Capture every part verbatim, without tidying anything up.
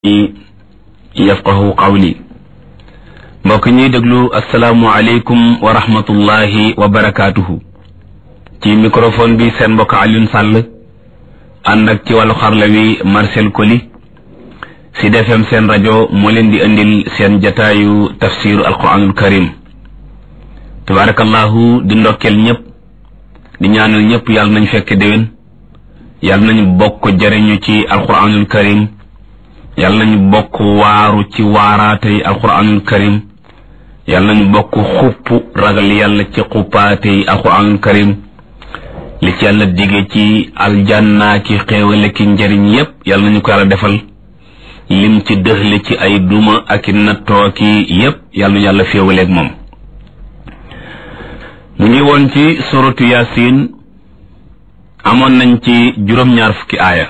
yafqahu qawli. mbokk ñuy déglu asalaamu aleykum wa rahmatullahi wa barakaatuhu. ci microphone bi seen mbokk Alioune Sall ànd ak ci wàllu xarla wi Marcel Koli. Sud F M seen rajo moo leen di indil seen jataayu tafsiru alquranul karim. tabarakallahu di ndokkeel ñëpp di ñaanal ñëpp yàlla nañ fekk déwén yàlla nañu bokk jariñu ci alquranul karim yàlla nañu bokk waaru ci waaraatey alquranul karim yàlla nañu bokk xupp ragal yàlla ci xuppaatey alquranul karim li ci yàlla dige ci aljanna ki xéewale ki njariñ yépp yàlla nañu ko yàlla defal lim ci dëxle ci ay duma ak i nattoo ki yépp yàlla nañu yàlla féewaleeg moom. mu ngi woon ci suratu yasin amoon nañ ci juróom-ñaar fukki aaya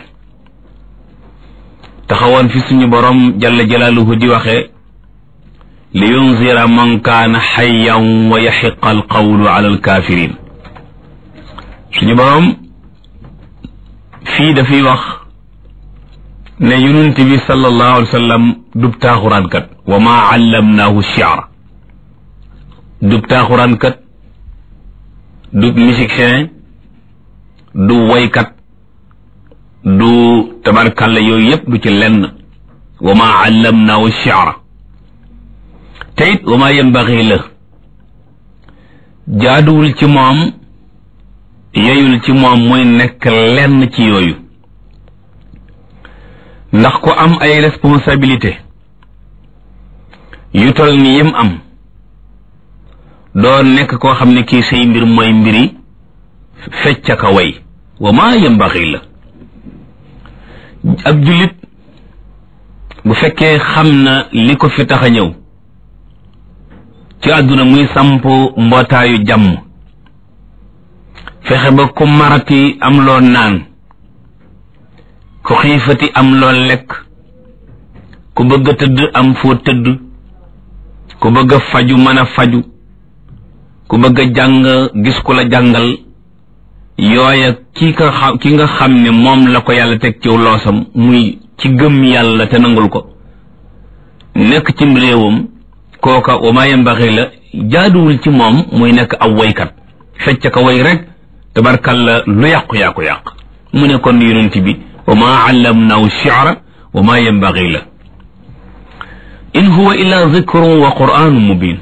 taxawoon fi suñu borom jalla jalaaluhu di waxe li yunzira man kaana xayyan wa yaxiqa alqawlu ala alkaafiriin. suñu borom fii dafay wax ne yonent bi sallallahu alayhi wa sallam dub taaxuraankat wa maa allamnaahu shi'ra dub taaxuraankat dub musicien du woykat du tabarkalla yooyu yépp du ci lenn wa maa allamnaahu shi'ra te it wa maa yanbaghi la jaaduwul ci moom yeyul ci moom muy nekk lenn ci yooyu ndax ku am ay responsabilité yu tol ni yim am doo nekk koo xam ne kii say mbir mooy mbiri fecca ka way wa maa yanbaghi la. ab jullit bu fekkee xam na li ko fi tax a ñëw ci àdduna muy samp mbootaayu jàmm fexe ba ku marati am loo naan ku xiifati am loo lekk ku bëgg a tëdd am foo tëdd ku bëgg a faju mën a faju ku bëgg a jàng gis ku la jàngal yooya ki ka xam ki nga xam ne moom la ko yàlla teg ci loosam muy ci gëm yàlla te nangul ko nekk ci réewam kooka wa maa yanbaghi la jaaduwul ci moom muy nekk aw waykat fecc ka way rek tabarkalla lu yàqu yaa ko yàq. mu ne kon yonent bi wa maa allamnaahu shi'ra wa maa yanbaghi la in huwa illa dhikrun wa qur'anun mubin.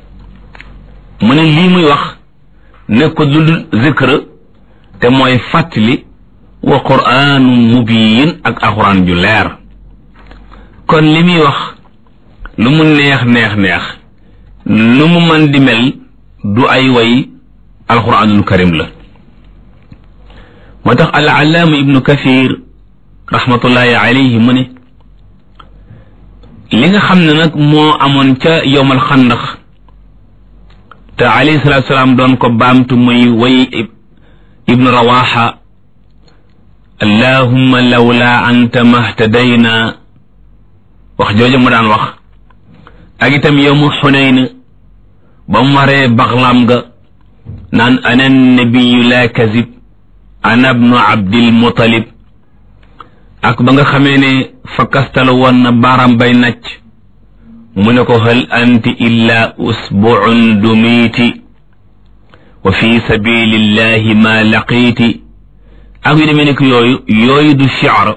mu ne lii muy wax nekk lu dul zikr te mooy fàttali wa qur'anun mubin ak alxuraan ju leer. kon li muy wax lu mu neex neex neex lu mu mën di mel du ay way alxuraanul karim la. moo tax al allaama ibnu kathir rahmatullahi alayhi mu ne li nga xam ne nag moo amoon ca yowmal xandax te alayhi salaatu salaam doon ko baamtu muy way ibnu rawaxa allahumma lawla anta mahtadayna wax jooju mu daan wax ak itam yowmu xunayn ba mu waree baxlaam ga naan ana nabiyu la kazib ana ibnu abdil mutalib ak ba nga xamee ne fa kastalu woon na baaram bay nacc mu ne ko hal anti illa usbu'un dumiti wa fi sabilillahi ma laqiiti ak yu demee nekk yooyu yooyu du shi'r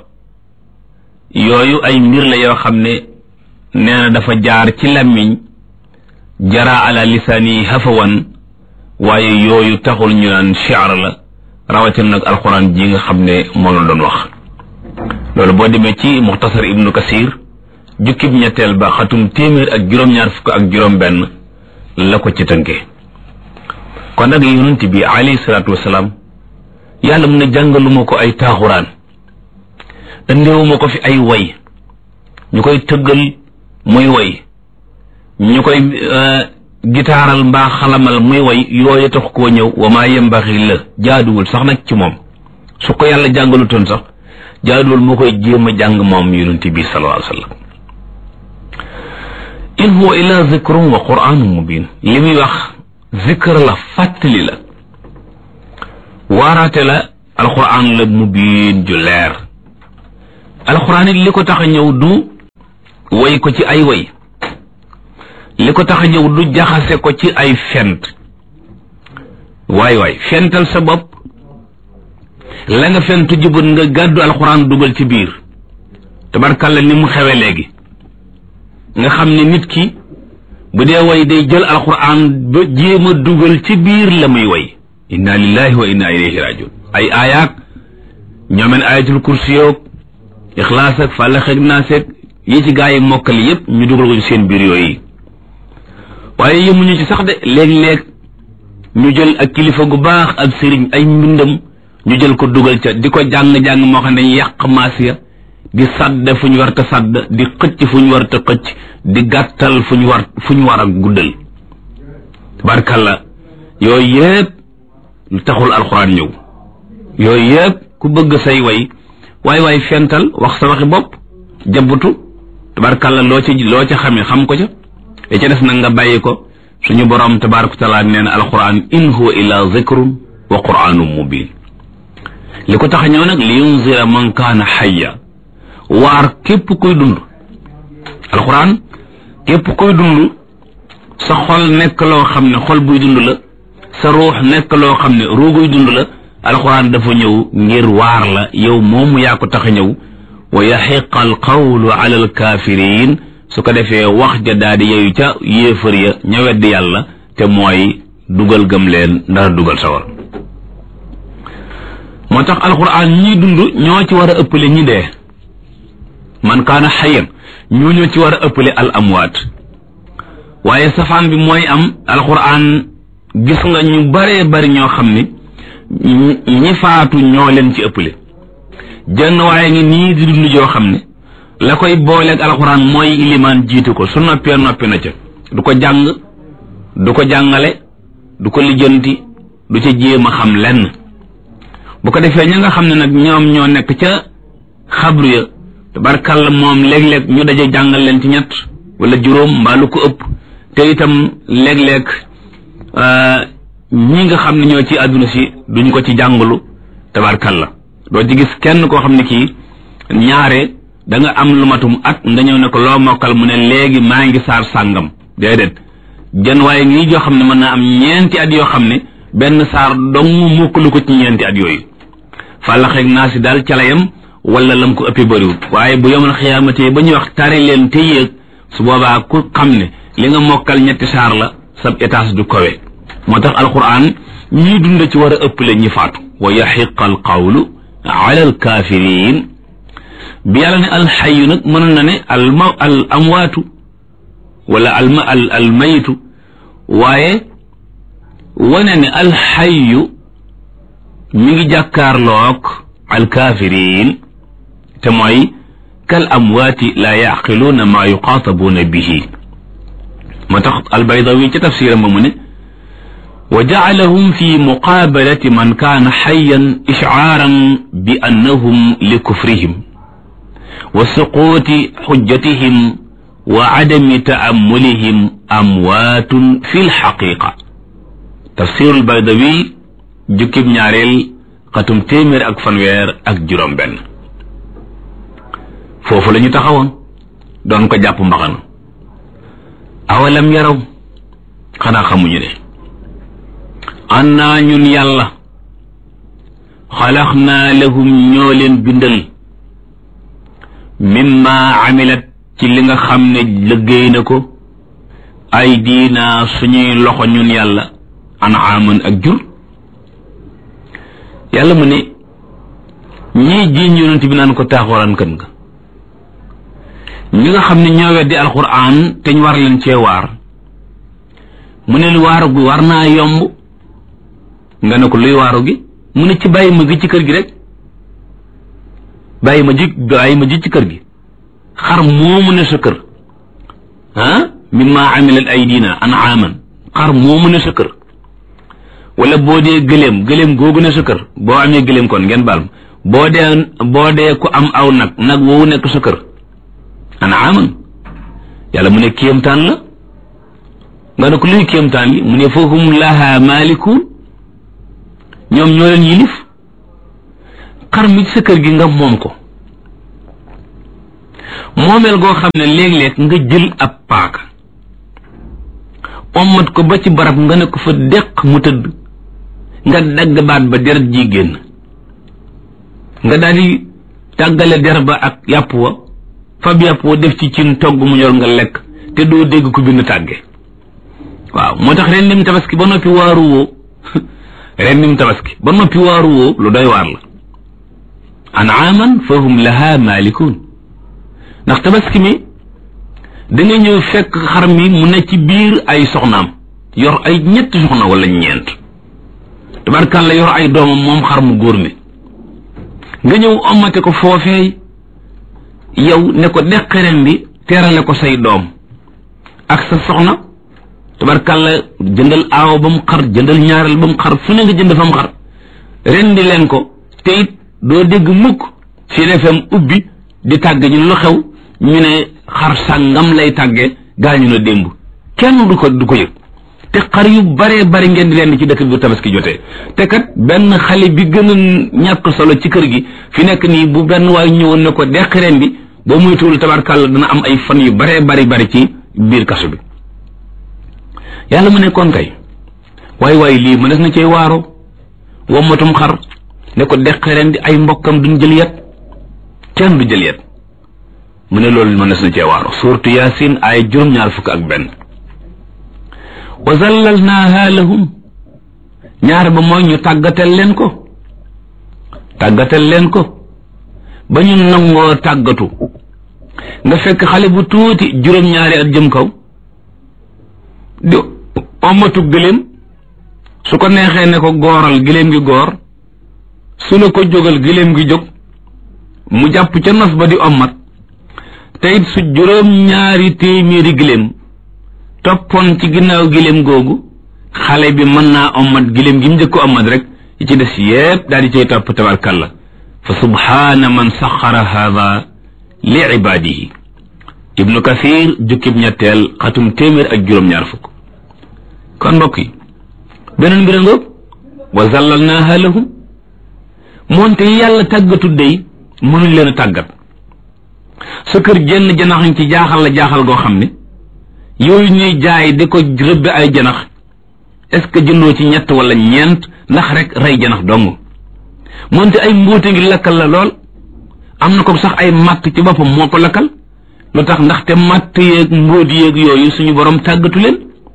yooyu ay mbir la yoo xam ne nee na dafa jaar ci làmmiñ jara ala lisaani hafawan waaye yooyu taxul ñu naan shi'r la rawatina nag alquran ji nga xam ne moom la doon wax. loolu boo demee ci muxtasar ibnu kasir jukkib ñetteel ba xatum téeméer ak juróom-ñaar fukk ak juróom-benn la ko ci tënkee. kon nag yonent bi alayhi salaatu wasalaam yàlla mun ne jàngaluma ko ay taaxuraan andiwuma ko fi ay way ñu koy tëggal muy way ñu koy gitaaral mbaa xalamal muy way yooyu tax koo ñëw wa maa yembaxi la jaaduwul sax nag ci moom su ko yàlla jàngalutoon sax jaaduwul moo koy jéem a jàng moom yonent bi sallallahu alayhi wa sallam. in huwa illa zikrun wa qur'anun mubin. li muy wax zikr la fàttali la waaraate la alquran la mubin ju leer. alquran it li ko tax a ñëw du way ko ci ay way li ko tax a ñëw du jaxase ko ci ay fent waay waay fental sa bopp la nga fentu jubut nga gàddu alxuraan dugal ci biir tabarkalla ni mu xewe léegi nga xam ne nit ki bu dee way day jël alxuraan ba jéem a dugal ci biir la muy way inna lillahi wa inna ilayhi rajiun ay aayaat ñoomeen ayatul kursi yoog ixlaas ak fàllax ak naas ak yi ci gaa yi mokkali yépp ñu dugal ko ci seen biir yooyu waaye yëmuñu ci sax de léeg-léeg ñu jël ak kilifa gu baax ab sëriñ ay mbindam ñu jël ko dugal ca di ko jàng-jàng moo xam ne yàq maas ya di sadd fu ñu war ta sadd di xëcc fu ñu war ta xëcc di gàttal fu ñu war fu ñu war a guddal tabarkalla yooyu yépp lu taxul alxuraan ñëw yooyu yépp ku bëgg say way waay waay fental wax sa waxi bopp jabbutu tabarkalla loo ci loo ca xamee xam ko ca e ca des nag nga bàyyi ko suñu borom tabaraka taala nee na alquran in huwa illa zikrun wa qur'anun mubin li ko tax a ñëw nag li yunzira man kaana hayya waar képp koy dund alquran képp koy dund sa xol nekk loo xam ne xol buy dund la sa ruux nekk loo xam ne ruuguy dund la alquran dafa ñëw ngir waar la yow moomu yaa ko tax a ñëw wa yaxiqa alqawlu ala alkafirin su ko defee wax ja daal di yeyu ca yéefar ya ña weddi yàlla te mooy dugal gëm leen ndara dugal sawar moo tax alquran ñi dund ñoo ci war a ëppale ñi dee man kaana xayan ñoo ñoo ci war a ëppale al amwaat waaye safaan bi mooy am alquran gis nga ñu baree bari ñoo xam ni ñi faatu ñoo leen ci ëppale jënn waaye ngi nii di dund joo xam ne la koy booleeg alxuraan mooy ilimaan jiitu ko su noppee noppi na ca du ko jàng du ko jàngale du ko lijjanti du ca jéem a xam lenn bu ko defee ña nga xam ne nag ñoom ñoo nekk ca xabru ya tabarkalla moom léeg-léeg ñu daje jàngal leen ci ñett wala juróom mbaa lu ko ëpp te itam léeg-léeg ñi nga xam ne ñoo ci àdduna si duñ ko ci jàngalu tabarkalla doo ci gis kenn koo xam ne kii ñaare da nga am lu matum at nga ñëw ne ko loo mokkal mu ne léegi maa ngi saar sàngam déedéet jën waaye ngi joo xam ne mën naa am ñeenti at yoo xam ne benn saar dong mokkalu ko ci ñeenti at yooyu fàllaxeeg naa si daal calayam wala lam ko ëppee bëriwul waaye bu yomal xiyaamate ba ñuy wax tari leen te yéeg su boobaa ku xam ne li nga mokkal ñetti saar la sab étage du kowe moo tax alquran ñii dund ci war a ëppale ñi faatu wa yaxiqa al qawlu ala al kafirin bi yàlla ne alxayu nag mënoon na ne al ma al amwaatu wala al ma al al mayitu waaye wane ne alxayu mi ngi jàkkaarloog al kafirin te mooy kal amwaati la yaqiluuna maa yuqaatabuuna bihi moo tax albaydawi ca tafsiram ba mu ne wa jacalahum fi muqaabalati man kaana xayan ishcaaran bi annahum li kufrihim wa suquuti xujjatihim wa cadami taamulihim amwaatun fi lxaqiqa tafsiru albaydawi jukkib ñaareel xatum téeméer ak fanweer ak juróom benn foofu la ñu taxawoon doon ko jàpp mbaxana awalam yaraw xanaa xamuñu ne annaa ñun yàlla xalaxnaa lahum ñoo leen bindal mimma amilat ci li nga xam ne liggéey na ko ay diina suñuy loxo ñun yàlla anaaman ak jur yàlla mu ne ñii jiiñ yonent bi naan ko taaxooraan kan nga ñi nga xam ne ñoo weddi alquran te ñu war leen cee waar mu ne lu waaru gi war naa yomb nga ne ko luy waaru gi mu ne ci bàyyi ma gi ci kër gi rek bàyyi ma ji bàyyi ma ji ci kër gi xar moomu ne sa kër ah mimma amilat aydina an'aman xar moomu ne sa kër wala boo dee gëléem gëléem googu ne sa kër boo amee gëléem kon ngeen baal ma boo dee boo dee ku am aw nag nag woowu nekk sa kër an'aman yàlla mu ne kéemtaan la nga ne ko luy kéemtaan li mu ne fahum laha malikun ñoom ñoo leen yilif xar mi ci sa kër gi nga moom ko moomeel goo xam ne léeg-léeg nga jël ab paaka ommat ko ba ci barab nga ne ko fa deq mu tëdd nga dagg baat ba deret ji génn nga daal di tàggale der ba ak yàpp wa fab yàpp wa def ci cin togg mu ñor nga lekk te doo dégg ko bind tàgge waaw moo tax ren nim tabaski ba noppi waaru woo ren nim tabaski ba noppi waaru woo lu doy waar la an'aaman fa hum laha maalikun ndax tabaski mi da nga ñëw fekk xar mi mu ne ci biir ay soxnaam yor ay ñetti soxna wala ñeent tabarkàlla yor ay doomam moom xar mu góor mi nga ñëw omate ko foofee yow ne ko deqaren bi teerale ko say doom ak sa soxna tabarkàlla jëndal aaw ba mu xar jëndal ñaareel ba mu xar fu ne nga jënd fa mu xar rendi leen ko te it doo dégg mukk ci defam ubbi di tàgg ñu lu xew ñu ne xar sàngam lay tàgge gaañu na démb kenn du ko du ko yëg te xar yu bare bari ngeen di leen ci dëkk bi tabaski jotee te kat benn xale bi gën a ñàkk solo ci kër gi fi nekk nii bu benn waay ñëwoon ne ko deqi ren bi boo muy tuul tabarkàlla dana am ay fan yu bare bari bari ci biir kaso bi yàlla mu ne kon kay waay waay lii mënees na cee waaro wommatum xar ne ko deqi ren di ay mbokkam duñ jël yet kenn du jël yet mu ne loolu mënees na cee waaro suurtu yaasin ay juróom-ñaar fukk ak benn wa zallalnaaha lahum ñaar ba mooy ñu tàggatal leen ko tàggatal leen ko ba ñu nangoo tàggatu nga fekk xale bu tuuti juróom-ñaari at jëm kaw di omatu gëléem su ko neexee ne ko gooral gëléem gi goor su la ko jógal gëléem gi jóg mu jàpp ca nos ba di omat te it su juróom-ñaari téeméeri gëléem toppoon ci ginnaaw gëléem googu xale bi mën naa omat gëléem gi mu njëkk omat rek yi ci des yépp daal di cay topp tabarkalla fa subhaana man saxara haada li ibaadihi ibnu kathir jukkib ñetteel xatum téeméer ak juróom-ñaar fukk kon mbokk yi beneen mbir ngoog wa zallalnaaha lahum moonte yàlla tàggatu dey mënuñ leen a tàggat sa kër jenn janaxañ ci jaaxal la jaaxal goo xam ne yooyu ñuy jaay di ko rëbbe ay janax est-ce que jëndoo ci ñett wala ñeent ndax rek rey janax dong moonte ay mbóote ngi lakkal la lool am na ko sax ay matt ci boppam moo ko lakkal lu tax ndaxte matt yeeg mbóot yeeg yooyu suñu borom tàggatu leen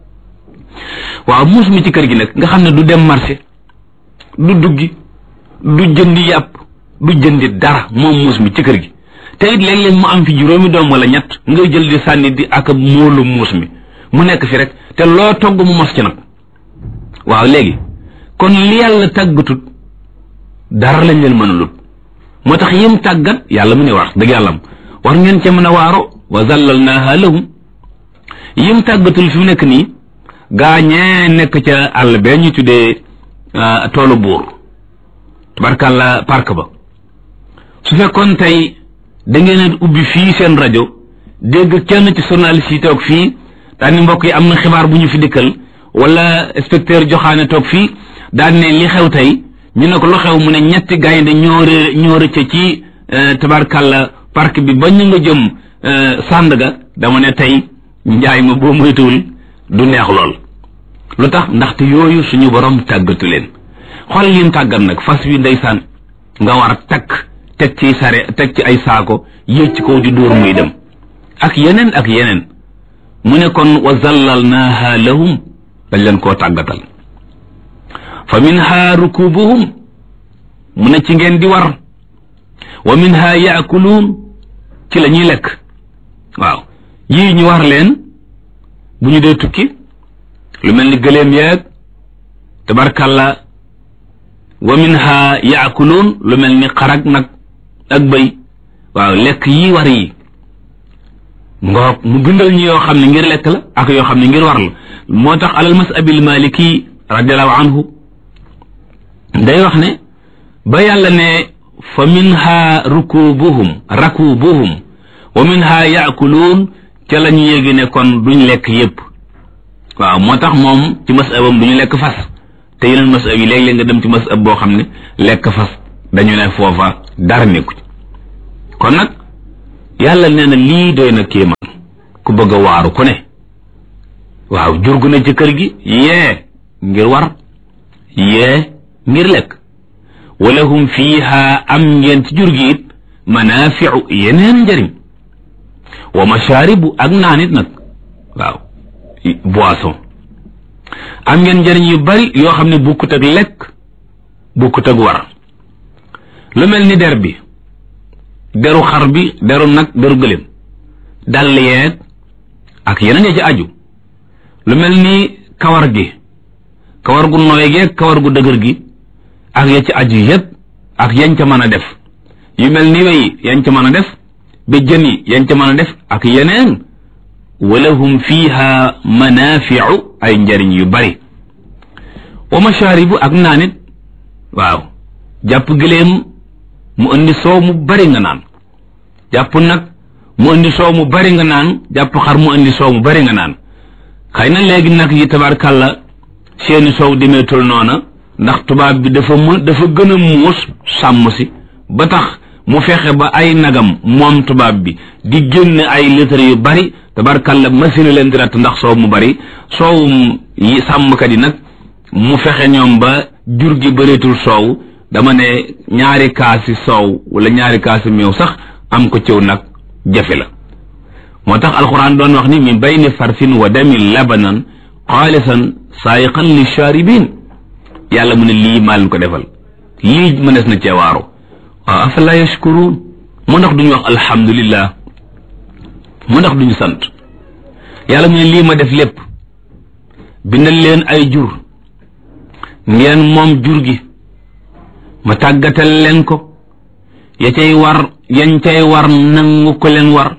waaw muus mi ci kër gi nag nga xam ne du dem marché du duggi du jëndi yàpp du jëndi dara moom muus mi ci kër gi te it léeg-léeg mu am fi juróomi doom wala ñett ngay jël di sànni di ak móolu muus mi mu nekk fi rek te loo togg mu mos ci nag waaw léegi kon li yàlla tàggatut dara lañ leen mën a lut moo tax yim tàggat yàlla mu ne war dëgg yàllam war ngeen ca mën a waaro wa zallalnaaha lahum yim tàggatul fi mu nekk nii gaañee nekk ca àll bee ñu tuddee toolu buur tabarkàlla park ba su fekkoon tey da ngeen ubbi fii seen rajo dégg kenn ci journaliste yi toog fii daan ni mbokk yi am na xibaar bu ñu fi dikkal wala inspecteur joxaane toog fii daan ne li xew tey ñu ne ko lu xew mu ne ñetti gaynde ñoo rë ñoo rëcc ci tabarkàlla parc bi ba ñu nga jëm Sandaga dama ne tey njaay ma boo moytuwul du neex lool lu tax ndaxte yooyu suñu borom tàggatu leen xool lim tàggat nag fas wi ndeysaan nga war takk teg ci sare teg ci ay saako yéeg ci kaw di dóor muy dem ak yeneen ak yeneen mu ne kon wa zallalnaaha lahum dañ leen koo tàggatal fa minha rukubuhum mu ne ci ngeen di war wa minha yaakuluun ci la ñuy lekk waaw yii ñu war leen bu ñu dee tukki lu mel ni gëléem yeeg tabarkalla wa minha yaakuluun lu mel ni xarag nag ak bëy waaw lekk yi war yi ngoog mu bindal ñu yoo xam ne ngir lekk la ak yoo xam ne ngir war la moo tax alal masabil maliki radiallahu anhu day wax ne ba yàlla ne fa minha rukubuhum rakubuhum wa minha yaakuluun ca la ñu yéegi ne kon duñ lekk yépp waaw moo tax moom ci masabam duñu lekk fas te yeneen masab yi léeg-léeg nga dem ci masab boo xam ne lekk fas dañu ne foofa dara nekku ci kon nag yàlla nee na lii doy na kéemaan ku bëgg a waaru ku ne waaw jur gu ne ci kër gi yee ngir war yee ngir lekk walahum fiiha am ngeen ci jur gi it manaafiu yeneen njëriñ wa mashaaribu ak naan it nag waaw boisson am ngeen njëriñ yu bari yoo xam ne bukkut ak lekk bukkut ak war lu mel ni der bi deru xar bi deru nag deru gëléem dàll yeeg ak yeneen ya ci aju lu mel ni kawar gi kawar gu nooy gi ak kawar gu dëgër gi ak ya ci aju yépp ak yañ ca mën a def yu mel ni wey yañ ca mën a def ba jën yi yañ ca mën a def ak yeneen walahum fiha manaafiu ay njariñ yu bari wa mashaaribu ak naan it waaw jàpp gëléem mu indi soow mu bari nga naan jàpp nag mu indi soow mu bari nga naan jàpp xar mu indi soow mu bari nga naan xëy na léegi nag yi tabarkàlla seeni soow demeetul noona ndax tubaab bi dafa mu dafa gën a muus sàmm si ba tax mu fexe ba ay nagam moom tubaab bi di génn ay litre yu bari tabarkàlla machine leen di ratt ndax soow mu bari soowum yi sàmmkat yi nag mu fexe ñoom ba jur gi bëreetul soow dama ne ñaari kaasi soow wala ñaari kaasi meew sax am ko ciw nag jafe la moo tax alquran doon wax ni min bayni farsin wa damin labanan xaalisan saayiqan li shaaribin yàlla mu ne lii maa leen ko defal lii mënees na ceewaaru waaw afala yashkuruun mu ndax duñu wax alhamdulillah mu ndax duñu sant yàlla mu ne lii ma def lépp bindal leen ay jur ngeen moom jur gi ma tàggatal leen ko ya cay war yañ cay war nangu ko leen war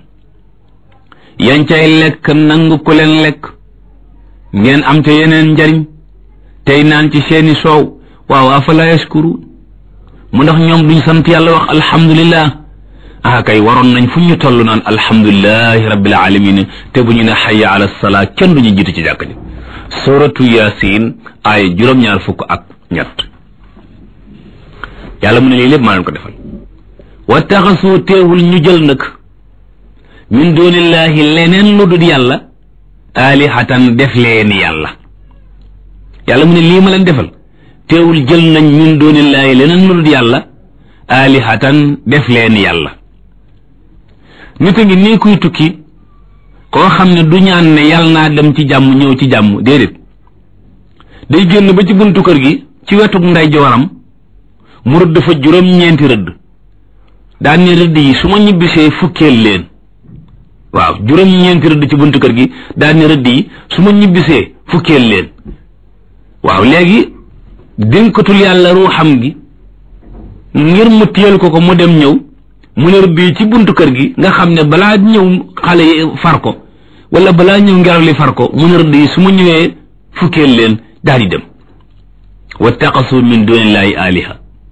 yañ cay lekk nangu ko leen lekk ngeen am te yeneen njariñ tey naan ci seeni soow waaw afala yashkuru mu ndax ñoom duñ sant yàlla wax alhamdulillah ah kay waroon nañ fu ñu toll naan alhamdulillahi rabbil alamin te bu ñu ne hayya ala salaa kenn duñu jiitu ci jàkk ji suratu yasin ay juróom-ñaar fukk ak ñett yàlla mu ne lii lépp maa leen ko defal wa taxasu teewul ñu jël nag min dunillahi leneen lu dul yàlla alihatan def leen yàlla yàlla mu ne lii ma leen defal teewul jël nañ min dunillahi leneen lu dul yàlla alihatan def leen yàlla nit a ngi nii kuy tukki koo xam ne du ñaan ne yàlla naa dem ci jàmm ñëw ci jàmm déedéet day génn ba ci buntu kër gi ci wetuk nday jooram mu rëdd fa juróom-ñeenti rëdd daan ne rëdd yi su ma ñibbisee fukkeel leen waaw juróom-ñeenti rëdd ci buntu kër gi daan ne rëdd yi su ma ñibbisee fukkeel leen waaw léegi dénkatul yàlla ruuxam gi ngir mu téyel ko ko mu dem ñëw mu ne rëdd yi ci buntu kër gi nga xam ne balaa ñëw xale yi far ko wala balaa ñëw ngelaw li far ko mu ne rëdd yi su ma ñëwee fukkeel leen daal di dem wattaqasu min dunillahi aliha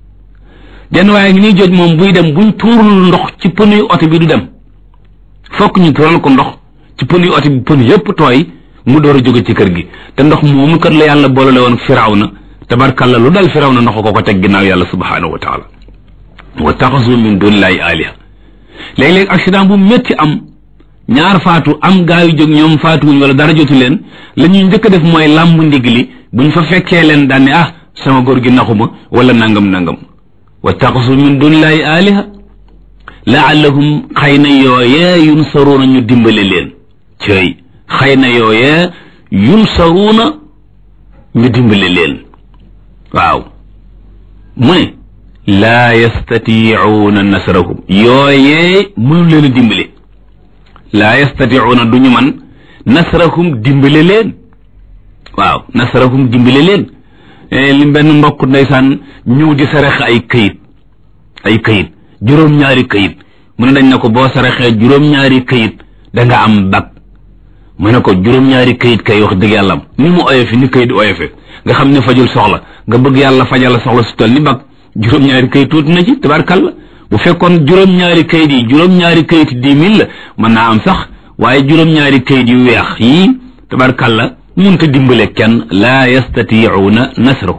jenn waaye ngi ñuy joj moom buy dem buñ tuurul ndox ci pënuy oto bi du dem fokk ñu tuural ko ndox ci pënuy oto bi pënu yépp tooy mu door a jóge ci kër gi te ndox moomu kat la yàlla boolale woon firawna tabarkalla lu dal firawna ndox ko ko teg ginnaaw yàlla subhanahu wa taala wattaxasu min dunillahi aliha léeg-léeg accident bu métti am ñaar faatu am gaa yu jóg ñoom faatuwuñ wala dara jotu leen la ñuy njëkk a def mooy làmb ndig li buñ fa fekkee leen daan ne ah sama góor gi naxuma wala nangam nangam wattaxasu min dunillahi aliha laallahum xëy na yooyee yunsaruuna ñu dimbale leen cëy xëy na yooyee yunsaruuna ñu dimbale leen waaw mu ne laa yastatiicuuna nasrahum yooyee mënu leen a dimbale laa yastatiicuuna duñu man nasrahum dimbale leen waaw nasrahum dimbale leen li benn mbokk ndeysaan ñëw di sarax ay këyit ay këyit juróom-ñaari këyit mu ne dañ na ko boo saraxee juróom-ñaari këyit da nga am bag mu ne ko juróom-ñaari këyit kay wax dëgg yàlla am ni mu oyofe ni këyit oyofe nga xam ne fajul soxla nga bëgg yàlla fajal soxla su toll ni bag juróom-ñaari këyit tuuti na ci tabarkalla bu fekkoon juróom-ñaari këyit yi juróom-ñaari këyit dix mille la mën naa am sax waaye juróom-ñaari këyit yu weex yii tabarkalla munta dimbale kenn laa yastatiicuuna nasrahu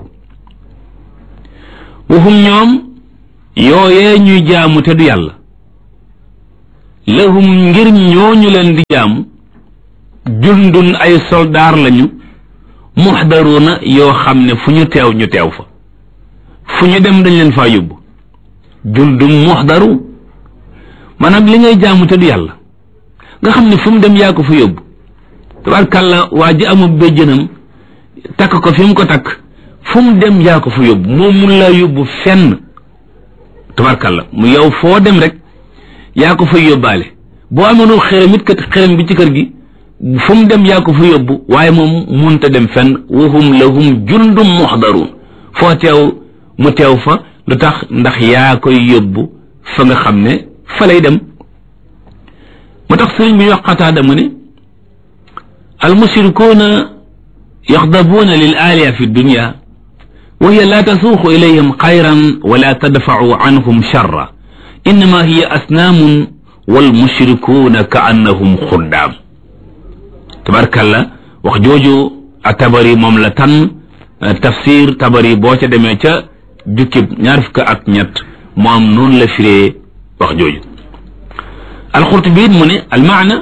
waxum ñoom yooyee ñuy jaamu te du yàlla lahum ngir ñooñu leen di jaamu jundun ay soldaar lañu muxdaruuna yoo xam ne fu ñu teew ñu teew fa fu ñu dem dañ leen faa yóbbu jundun muxdaru maanaam li ngay jaamu te du yàlla nga xam ne fu mu dem yaa ko fa yóbbu tabarkàlla waa ji amul béjjënam takk ko fi mu ko takk fu mu dem yaa ko fa yóbbu moom mun laa yóbbu fenn tabarkàlla mu yow foo dem rek yaa ko fa yóbbaale boo amoon xërëm it kat xërëm bi ci kër gi fu mu dem yaa ko fa yóbbu waaye moom munta dem fenn wahum lahum jundum muxdaruun foo teew mu teew fa lu tax ndax yaa koy yóbbu fa nga xam ne fa lay dem moo tax sëriñ bi ñu wax Qataada mu ne almushrikuuna yaxdabuuna lil aaliya fi dunya wa hiya laa tasuuqu ilayhim xayran wala tadfacu anhum charra innama hiya asnaamun walmushrikuuna ka annahum xuddaam tabarkalla wax jooju a tabari moom la tan tafsir tabari boo ca demee ca jukkib ñaar fukk ak ñett moom noonu la firee wax jooju alxurtubi mu ne almaana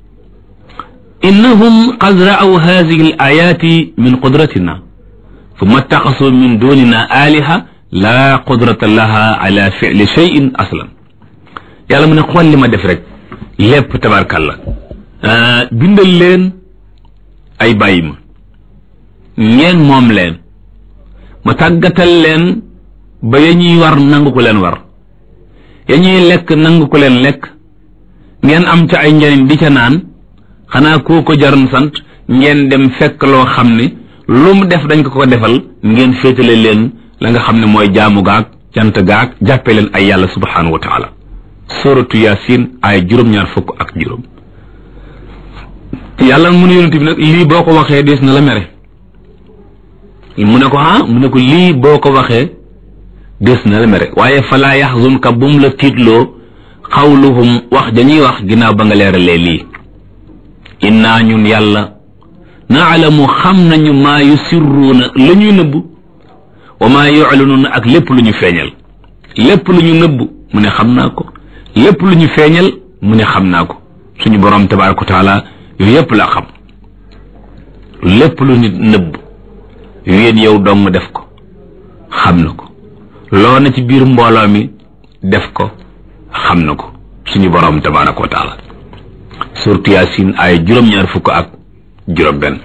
innahum qad ra'aw haadihi al ayaati min qudratina thumma ittaxasu min dunina aliha la qudrata laha ala fi'li shay'in aslan yàlla mu ne xool li ma def rek lépp tabarkalla bindal leen ay bàyyi ma ngeen moom leen ma tàggatal leen ba ya ñuy war nangu ko leen war ya ñuy lekk nangu ko leen lekk ngeen am ca ay njariñ di ca naan xanaa koo ko jaroon sant ngeen dem fekk loo xam ne lu mu def dañ ko ko defal ngeen féetale leen la nga xam ne mooy jaamu gaag cant gaag jàppe leen ay yàlla subhanahu wa taala suratu yasin ay juróom-ñaar fukk ak juróom yàlla mu ne yonent bi nag lii boo ko waxee des na la mere mu ne ko ah mu ne ko lii boo ko waxee des na la mere waaye falaa yaxzunka bum la tiitloo xawluhum wax dañuy wax ginnaaw ba nga leeralee lii innaa ñun yàlla naalamu xam nañu maa yusirruuna la ñuy nëbb wa maa yuclinuuna ak lépp lu ñu feeñal lépp lu ñu nëbb mu ne xam naa ko lépp lu ñu feeñal mu ne xam naa ko suñu borom tabaaraka wa taala yooyu yépp la xam lépp lu nit nëbb wéet yow dong def ko xam na ko loo na ci biir mbooloo mi def ko xam na ko suñu borom tabaaraka wa taala suuratu yaasin ay juróom-ñaar fukk ak juróom benn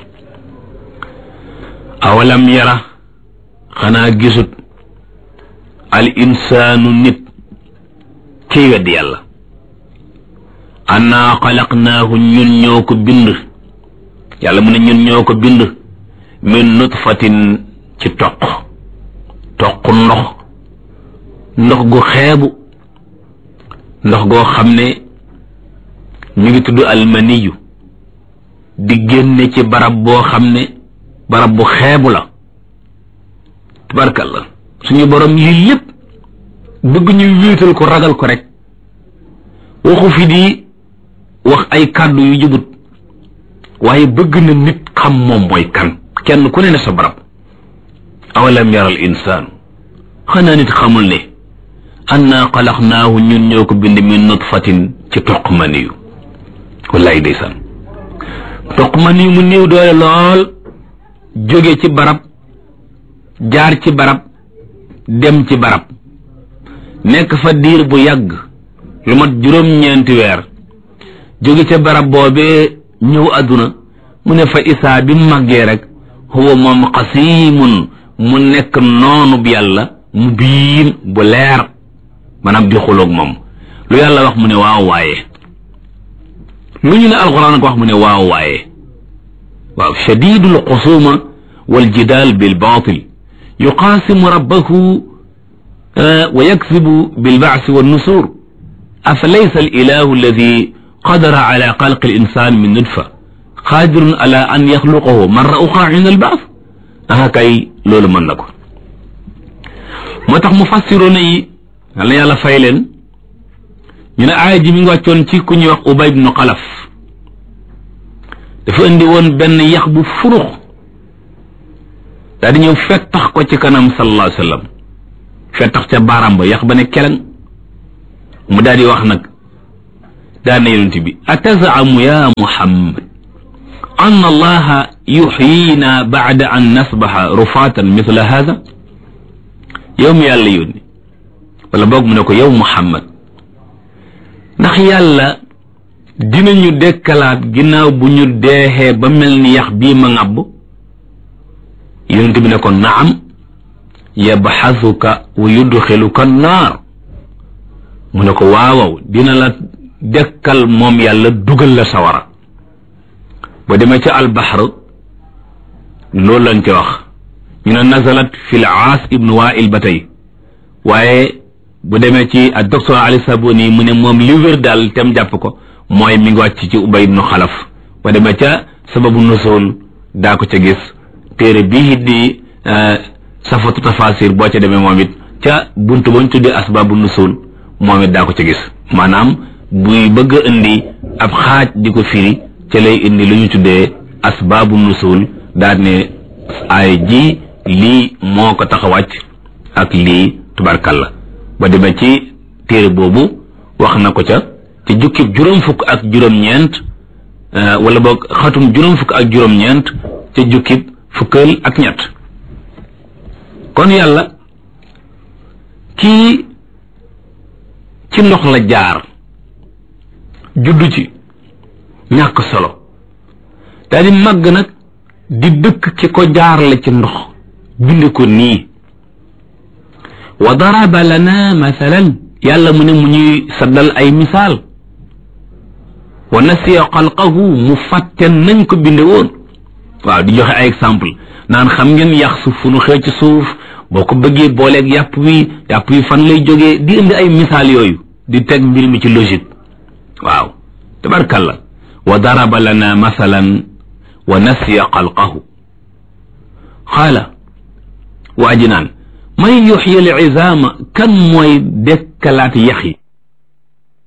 awalam yara xanaa gisut al insaanu nit kiy weddi yàlla annaa xalaqnaahu ñun ñoo ko bind yàlla mu ne ñun ñoo ko bind min nutfatin ci toq toq ndox ndox gu xeebu ndox goo xam ne ñu ngi tudd almaniyu di génne ci barab boo xam ne barab bu xeebu la tabarkalla suñu borom lii lépp bëgg ñu wéetal ko ragal ko rek waxu fi di wax ay kàddu yu jubut waaye bëgg na nit xam moom mooy kan kenn ku ne ne sa barab awalam yara al insaan xanaa nit xamul ne annaa xalaqnaahu ñun ñoo ko bind min nutfatin ci toq maniyu wallaay ndeysaan toq maniyu mu néew doole lool jóge ci barab jaar ci barab dem ci barab nekk fa diir bu yàgg lu mat juróom-ñeenti weer jóge ca barab boobee ñëw àdduna mu ne fa isaa bi màggee rek huwa moom xasiimun mu nekk noonu bi yàlla mu biin bu leer maanaam di xuloog moom lu yàlla wax mu ne waaw waaye lu ñu ne alxuraan ko wax mu ne waaw waaye waaw shadidul xusuma wal jidaal bil baatil yuqaasimu rabbahu wa yaksibu bil baasi wan nusuur afa laysa al ilahu alladi qadara ala xalqi al insan min nutfa qaadirun ala an yaxluqahu marra uxra inda al baas aha kay loolu mën na ko moo tax mufassiroona yi yàlla yàlla fay leen ñu ne aaya ji mi ngi wàccoon ci ku ñuy wax Ubay ibnu Xalaf dafa indi woon benn yax bu furux daal di ñëw fettax ko ci kanam sallallahu alayhi wa sallam fettax ca baaraam ba yax ba ne keleng mu daal di wax nag daana yonent bi atazamu ya muhammad an allaha yuxyina bacda an nasbaxa rufaatan mithla hada yow mi yàlla yónni wala boog mu ne ko yow muhammad ndax yàlla dinañu dekkalaat ginnaaw bu ñu deexee ba mel ni yax bii ma ŋàbb yonent bi ne ko naam yabxasuka wa yudxiluka naar mu ne ko waawaw dina la dekkal moom yàlla dugal la sawara ba demee ca albaxr loolu lañ ci wax ñu ne nazalat fi l aas ibnu wail ba tey waaye bu demee ci ak docteur Ali Sabuni mu ne moom li wér daal tem jàpp ko mooy mi ngi wàcc ci ubay ibnu xalaf ba demee ca sababu nusul daa ko ca gis téere bii di safatu tafasir boo ca demee moom it ca buntu bañ tuddee asbabu nusul moom it daa ko ca gis maanaam buy bëgg a indi ab xaaj di ko firi ca lay indi lu ñu tuddee asbabu nusul daal ne ay ji lii moo ko tax a wàcc ak lii tubarkalla ba demee ci téere boobu wax na ko ca ci jukkib juróom fukk ak juróom-ñeent wala boog xatum juróom fukk ak juróom-ñeent ca jukkib fukkal ak ñett kon yàlla kii ci ndox la jaar juddu ci ñàkk solo daal di màgg nag di dëkk ci ko jaarle ci ndox bind ko nii wa daraba lana mathalan yàlla mu ne mu ñuy saddal ay misaal wa nasiya xalqahu mu fàtte nañ ko binde woon waaw di joxe ay exemple naan xam ngeen yax suuf fu nu xëy ci suuf boo ko bëggee booleeg yàpp wi yàpp wi fan lay jógee di indi ay misaal yooyu di teg mbir mi ci logique waaw tabarkalla wa daraba lana mathalan wa nasiya xalqahu xaala waa ji naan man yuxyi al izaama kan mooy dekkalaat yax yi